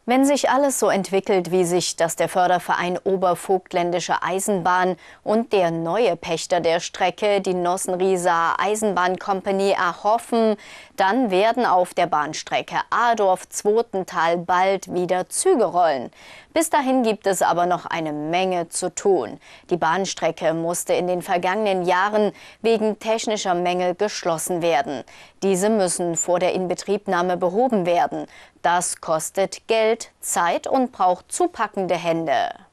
Wenn sich alles so entwickelt, wie sich das der Förderverein Obervogtländische Eisenbahn und der neue Pächter der Strecke, die Nossenrieser Eisenbahn Company, erhoffen, dann werden auf der Bahnstrecke Adorf-Zwotental bald wieder Züge rollen. Bis dahin gibt es aber noch eine Menge zu tun. Die Bahnstrecke musste in den vergangenen Jahren wegen technischer Mängel geschlossen werden. Diese müssen vor der Inbetriebnahme behoben werden. Das kostet Geld, Zeit und braucht zupackende Hände.